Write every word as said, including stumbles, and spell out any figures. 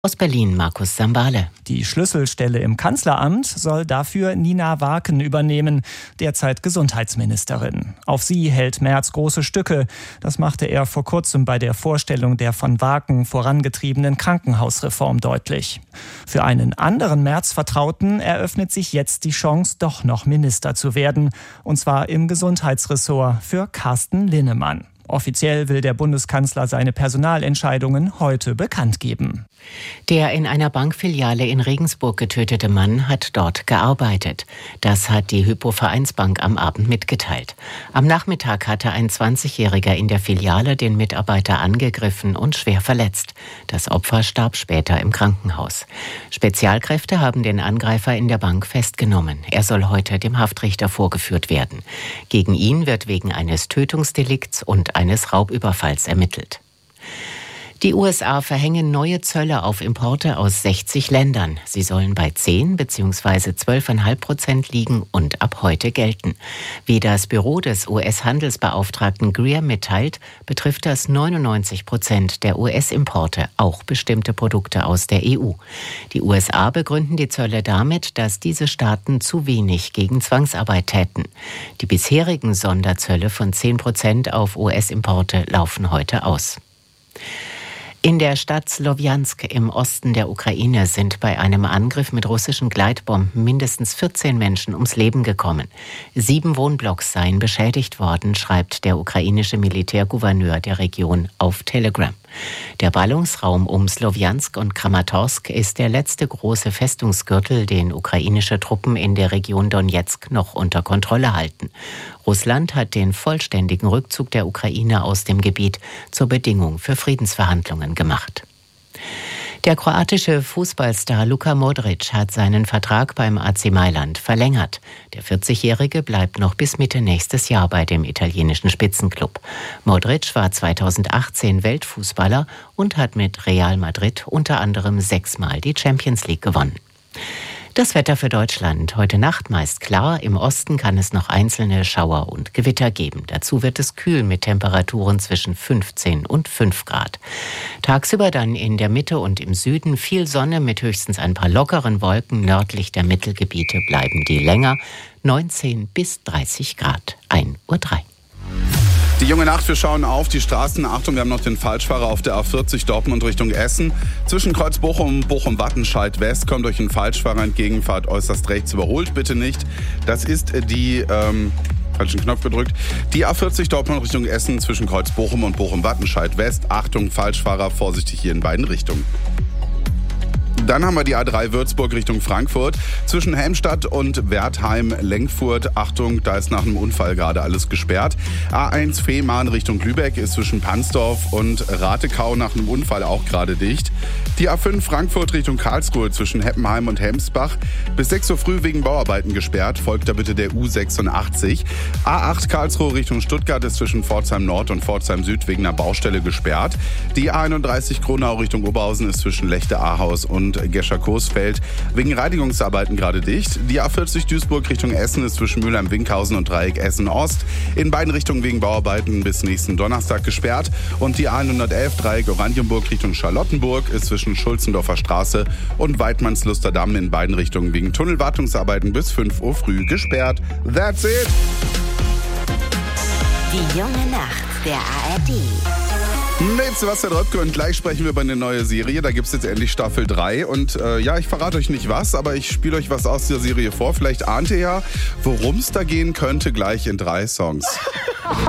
Aus Berlin Markus Sambale. Die Schlüsselstelle im Kanzleramt soll dafür Nina Waken übernehmen, derzeit Gesundheitsministerin. Auf sie hält Merz große Stücke. Das machte er vor kurzem bei der Vorstellung der von Waken vorangetriebenen Krankenhausreform deutlich. Für einen anderen Merz-Vertrauten eröffnet sich jetzt die Chance, doch noch Minister zu werden. Und zwar im Gesundheitsressort für Carsten Linnemann. Offiziell will der Bundeskanzler seine Personalentscheidungen heute bekannt geben. Der in einer Bankfiliale in Regensburg getötete Mann hat dort gearbeitet. Das hat die Hypo-Vereinsbank am Abend mitgeteilt. Am Nachmittag hatte ein zwanzigjähriger in der Filiale den Mitarbeiter angegriffen und schwer verletzt. Das Opfer starb später im Krankenhaus. Spezialkräfte haben den Angreifer in der Bank festgenommen. Er soll heute dem Haftrichter vorgeführt werden. Gegen ihn wird wegen eines Tötungsdelikts und eines Raubüberfalls ermittelt. Die U S A verhängen neue Zölle auf Importe aus sechzig Ländern. Sie sollen bei zehn bzw. zwölf Komma fünf Prozent liegen und ab heute gelten. Wie das Büro des U S-Handelsbeauftragten Greer mitteilt, betrifft das neunundneunzig Prozent der U S-Importe, auch bestimmte Produkte aus der E U. Die U S A begründen die Zölle damit, dass diese Staaten zu wenig gegen Zwangsarbeit täten. Die bisherigen Sonderzölle von zehn Prozent auf U S-Importe laufen heute aus. In der Stadt Slowjansk im Osten der Ukraine sind bei einem Angriff mit russischen Gleitbomben mindestens vierzehn Menschen ums Leben gekommen. Sieben Wohnblocks seien beschädigt worden, schreibt der ukrainische Militärgouverneur der Region auf Telegram. Der Ballungsraum um Slowjansk und Kramatorsk ist der letzte große Festungsgürtel, den ukrainische Truppen in der Region Donezk noch unter Kontrolle halten. Russland hat den vollständigen Rückzug der Ukraine aus dem Gebiet zur Bedingung für Friedensverhandlungen gemacht. Der kroatische Fußballstar Luka Modric hat seinen Vertrag beim A C Mailand verlängert. Der vierzigjährige bleibt noch bis Mitte nächstes Jahr bei dem italienischen Spitzenklub. Modric war zweitausendachtzehn Weltfußballer und hat mit Real Madrid unter anderem sechsmal die Champions League gewonnen. Das Wetter für Deutschland. Heute Nacht meist klar. Im Osten kann es noch einzelne Schauer und Gewitter geben. Dazu wird es kühl mit Temperaturen zwischen fünfzehn und fünf Grad. Tagsüber dann in der Mitte und im Süden viel Sonne mit höchstens ein paar lockeren Wolken. Nördlich der Mittelgebiete bleiben die länger. neunzehn bis dreißig Grad. ein Uhr drei. Die junge Nacht, wir schauen auf die Straßen. Achtung, wir haben noch den Falschfahrer auf der A vierzig Dortmund Richtung Essen. Zwischen Kreuz Bochum und Bochum-Wattenscheid West kommt euch ein Falschfahrer entgegen, fahrt äußerst rechts, überholt bitte nicht. Das ist die, ähm, falschen Knopf gedrückt, die A vierzig Dortmund Richtung Essen zwischen Kreuz Bochum und Bochum-Wattenscheid West. Achtung, Falschfahrer, vorsichtig hier in beiden Richtungen. Dann haben wir die A drei Würzburg Richtung Frankfurt. Zwischen Helmstadt und Wertheim-Lenkfurt. Achtung, da ist nach einem Unfall gerade alles gesperrt. A eins Fehmarn Richtung Lübeck ist zwischen Pansdorf und Ratekau nach einem Unfall auch gerade dicht. Die A fünf Frankfurt Richtung Karlsruhe zwischen Heppenheim und Hemsbach bis sechs Uhr früh wegen Bauarbeiten gesperrt. Folgt da bitte der U sechsundachtzig. A acht Karlsruhe Richtung Stuttgart ist zwischen Pforzheim Nord und Pforzheim Süd wegen einer Baustelle gesperrt. Die A einunddreißig Kronau Richtung Oberhausen ist zwischen Lechte-Ahaus und Gescher-Coesfeld wegen Reinigungsarbeiten gerade dicht. Die A vierzig Duisburg Richtung Essen ist zwischen Mülheim-Winkhausen und Dreieck Essen-Ost in beiden Richtungen wegen Bauarbeiten bis nächsten Donnerstag gesperrt. Und die A hundertelf Dreieck Oranienburg Richtung Charlottenburg ist zwischen Schulzendorfer Straße und Weidmanns-Lusterdamm in beiden Richtungen wegen Tunnelwartungsarbeiten bis fünf Uhr früh gesperrt. That's it! Die junge Nacht der A R D. Mit Sebastian Röpke und gleich sprechen wir über eine neue Serie. Da gibt es jetzt endlich Staffel drei. Und äh, ja, ich verrate euch nicht was, aber ich spiele euch was aus der Serie vor. Vielleicht ahnt ihr ja, worum es da gehen könnte, gleich in drei Songs.